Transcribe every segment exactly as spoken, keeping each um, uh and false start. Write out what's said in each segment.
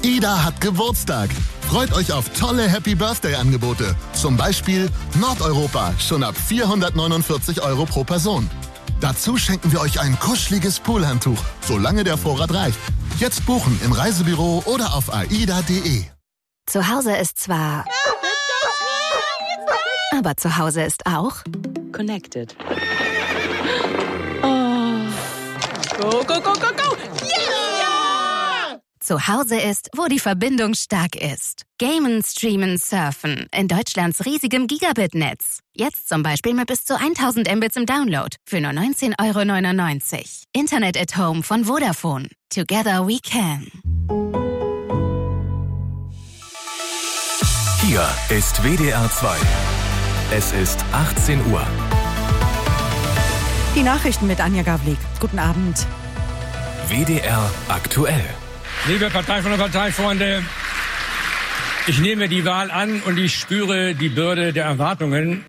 Ida hat Geburtstag. Freut euch auf tolle Happy-Birthday-Angebote. Zum Beispiel Nordeuropa, schon ab vierhundertneunundvierzig Euro pro Person. Dazu schenken wir euch ein kuscheliges Poolhandtuch, solange der Vorrat reicht. Jetzt buchen im Reisebüro oder auf aida punkt de. Zu Hause ist zwar... Aber zu Hause ist auch... Connected. Oh. Go, go, go, go, go! Yeah! Zu Hause ist, wo die Verbindung stark ist. Gamen, streamen, surfen. In Deutschlands riesigem Gigabit-Netz. Jetzt zum Beispiel mit bis zu tausend Mbits im Download. Für nur neunzehn Euro neunundneunzig. Internet at Home von Vodafone. Together we can. Hier ist W D R zwei. Es ist achtzehn Uhr. Die Nachrichten mit Anja Gavlik. Guten Abend. W D R aktuell. Liebe Partei von der Parteifreunde, ich nehme die Wahl an und ich spüre die Bürde der Erwartungen.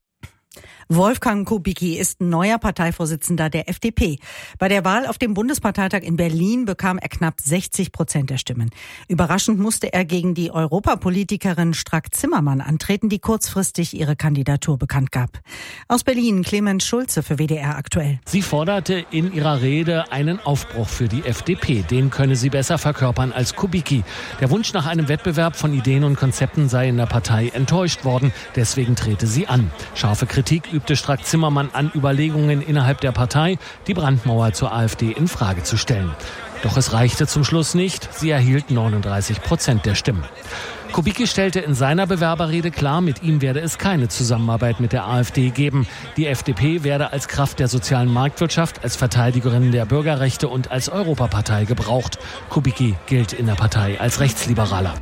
Wolfgang Kubicki ist neuer Parteivorsitzender der F D P. Bei der Wahl auf dem Bundesparteitag in Berlin bekam er knapp sechzig Prozent der Stimmen. Überraschend musste er gegen die Europapolitikerin Strack-Zimmermann antreten, die kurzfristig ihre Kandidatur bekannt gab. Aus Berlin Clemens Schulze für W D R aktuell. Sie forderte in ihrer Rede einen Aufbruch für die F D P. Den könne sie besser verkörpern als Kubicki. Der Wunsch nach einem Wettbewerb von Ideen und Konzepten sei in der Partei enttäuscht worden. Deswegen trete sie an. Scharfe Kritik übte Strack-Zimmermann an Überlegungen innerhalb der Partei, die Brandmauer zur AfD in Frage zu stellen. Doch es reichte zum Schluss nicht. Sie erhielt neununddreißig Prozent der Stimmen. Kubicki stellte in seiner Bewerberrede klar, mit ihm werde es keine Zusammenarbeit mit der AfD geben. Die F D P werde als Kraft der sozialen Marktwirtschaft, als Verteidigerin der Bürgerrechte und als Europapartei gebraucht. Kubicki gilt in der Partei als Rechtsliberaler.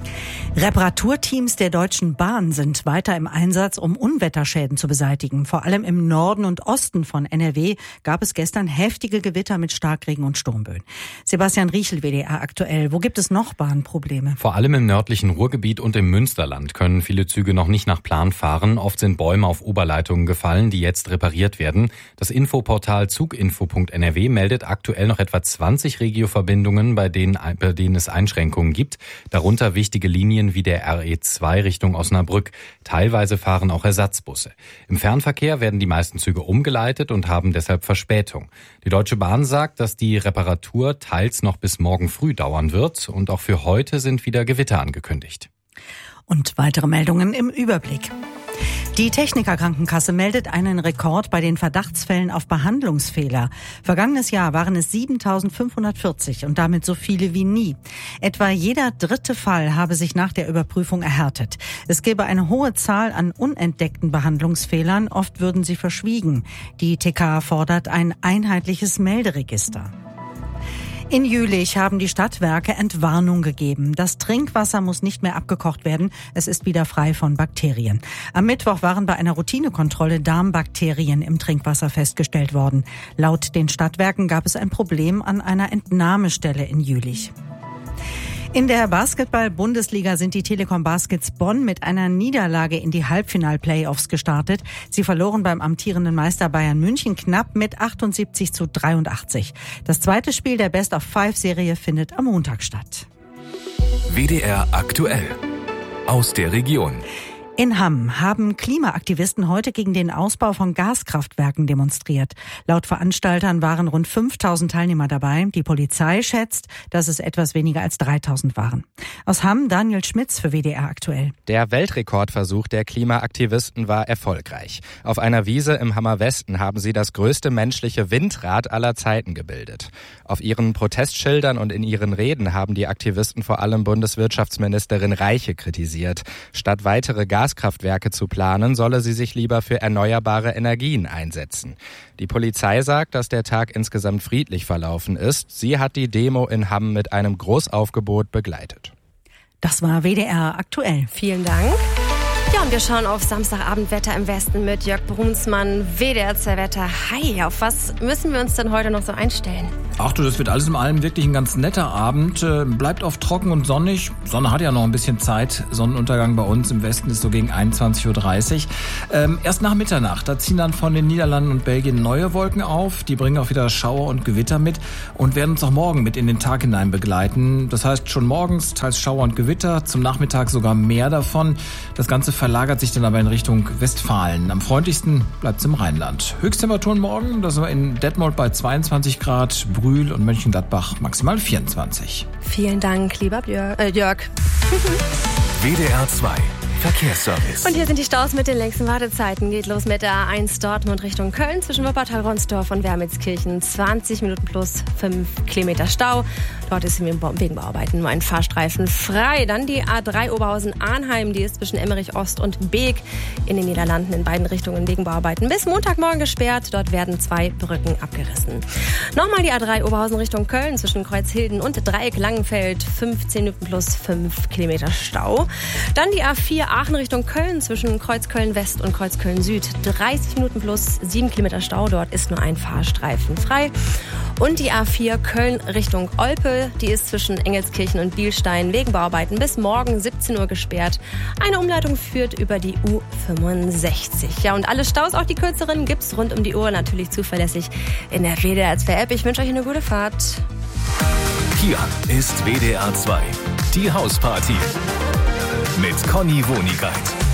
Reparaturteams der Deutschen Bahn sind weiter im Einsatz, um Unwetterschäden zu beseitigen. Vor allem im Norden und Osten von N R W gab es gestern heftige Gewitter mit Starkregen und Sturmböen. Sebastian Riechel, W D R aktuell. Wo gibt es noch Bahnprobleme? Vor allem im nördlichen Ruhrgebiet und im Münsterland können viele Züge noch nicht nach Plan fahren. Oft sind Bäume auf Oberleitungen gefallen, die jetzt repariert werden. Das Infoportal zuginfo punkt n r w meldet aktuell noch etwa zwanzig Regioverbindungen, bei denen, bei denen es Einschränkungen gibt. Darunter wichtige Linien wie der R E zwei Richtung Osnabrück. Teilweise fahren auch Ersatzbusse. Im Fernverkehr werden die meisten Züge umgeleitet und haben deshalb Verspätung. Die Deutsche Bahn sagt, dass die Reparatur teils noch bis morgen früh dauern wird und auch für heute sind wieder Gewitter angekündigt. Und weitere Meldungen im Überblick. Die Techniker-Krankenkasse meldet einen Rekord bei den Verdachtsfällen auf Behandlungsfehler. Vergangenes Jahr waren es siebentausendfünfhundertvierzig und damit so viele wie nie. Etwa jeder dritte Fall habe sich nach der Überprüfung erhärtet. Es gäbe eine hohe Zahl an unentdeckten Behandlungsfehlern, oft würden sie verschwiegen. Die T K fordert ein einheitliches Melderegister. In Jülich haben die Stadtwerke Entwarnung gegeben. Das Trinkwasser muss nicht mehr abgekocht werden. Es ist wieder frei von Bakterien. Am Mittwoch waren bei einer Routinekontrolle Darmbakterien im Trinkwasser festgestellt worden. Laut den Stadtwerken gab es ein Problem an einer Entnahmestelle in Jülich. In der Basketball-Bundesliga sind die Telekom Baskets Bonn mit einer Niederlage in die Halbfinal-Playoffs gestartet. Sie verloren beim amtierenden Meister Bayern München knapp mit achtundsiebzig zu dreiundachtzig. Das zweite Spiel der Best-of-Five-Serie findet am Montag statt. W D R aktuell. Aus der Region. In Hamm haben Klimaaktivisten heute gegen den Ausbau von Gaskraftwerken demonstriert. Laut Veranstaltern waren rund fünftausend Teilnehmer dabei. Die Polizei schätzt, dass es etwas weniger als dreitausend waren. Aus Hamm Daniel Schmitz für W D R aktuell. Der Weltrekordversuch der Klimaaktivisten war erfolgreich. Auf einer Wiese im Hammer Westen haben sie das größte menschliche Windrad aller Zeiten gebildet. Auf ihren Protestschildern und in ihren Reden haben die Aktivisten vor allem Bundeswirtschaftsministerin Reiche kritisiert. Statt weitere Gas Gaskraftwerke zu planen, solle sie sich lieber für erneuerbare Energien einsetzen. Die Polizei sagt, dass der Tag insgesamt friedlich verlaufen ist. Sie hat die Demo in Hamm mit einem Großaufgebot begleitet. Das war W D R aktuell. Vielen Dank. Ja, und wir schauen auf Samstagabendwetter im Westen mit Jörg Brunsmann, W D R zwei Wetter. Hi, auf was müssen wir uns denn heute noch so einstellen? Ach du, das wird alles in allem wirklich ein ganz netter Abend. Bleibt oft trocken und sonnig. Sonne hat ja noch ein bisschen Zeit. Sonnenuntergang bei uns im Westen ist so gegen einundzwanzig Uhr dreißig. Ähm, erst nach Mitternacht, da ziehen dann von den Niederlanden und Belgien neue Wolken auf. Die bringen auch wieder Schauer und Gewitter mit und werden uns auch morgen mit in den Tag hinein begleiten. Das heißt, schon morgens teils Schauer und Gewitter, zum Nachmittag sogar mehr davon. Das Ganze verlagert sich dann aber in Richtung Westfalen. Am freundlichsten bleibt es im Rheinland. Höchsttemperaturen morgen, das war in Detmold bei zweiundzwanzig Grad, Brühl und Mönchengladbach maximal vierundzwanzig. Vielen Dank, lieber Björk, äh, Jörg. W D R zwei Verkehrsservice. Und hier sind die Staus mit den längsten Wartezeiten. Geht los mit der A eins Dortmund Richtung Köln zwischen Wuppertal-Ronsdorf und Wermelskirchen. zwanzig Minuten plus fünf Kilometer Stau. Dort ist wegen Bauarbeiten nur ein Fahrstreifen frei. Dann die A drei Oberhausen-Arnheim. Die ist zwischen Emmerich Ost und Beek in den Niederlanden in beiden Richtungen wegen Bauarbeiten bis Montagmorgen gesperrt. Dort werden zwei Brücken abgerissen. Nochmal die A drei Oberhausen Richtung Köln zwischen Kreuzhilden und Dreieck Langenfeld. fünfzehn Minuten plus fünf Kilometer Stau. Dann die A vier Aachen Richtung Köln zwischen Kreuzköln West und Kreuzköln Süd. dreißig Minuten plus sieben Kilometer Stau. Dort ist nur ein Fahrstreifen frei. Und die A vier Köln Richtung Olpe. Die ist zwischen Engelskirchen und Bielstein wegen Bauarbeiten bis morgen siebzehn Uhr gesperrt. Eine Umleitung führt über die U fünfundsechzig. Ja, und alle Staus, auch die kürzeren, gibt's rund um die Uhr natürlich zuverlässig in der W D R zwei App. Ich wünsche euch eine gute Fahrt. Hier ist W D R zwei, die Hausparty mit Conny Wonigkeit.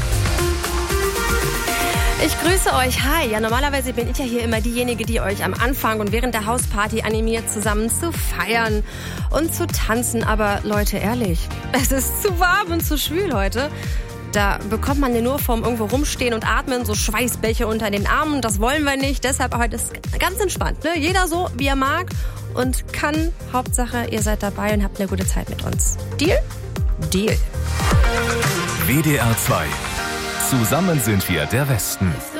Ich grüße euch. Hi. Ja, normalerweise bin ich ja hier immer diejenige, die euch am Anfang und während der Hausparty animiert, zusammen zu feiern und zu tanzen. Aber Leute, ehrlich, es ist zu warm und zu schwül heute. Da bekommt man ja nur vom irgendwo rumstehen und atmen, so Schweißbäche unter den Armen. Das wollen wir nicht. Deshalb heute ist ganz entspannt. Ne? Jeder so, wie er mag und kann. Hauptsache, ihr seid dabei und habt eine gute Zeit mit uns. Deal? Deal. W D R zwei. Zusammen sind wir der Westen.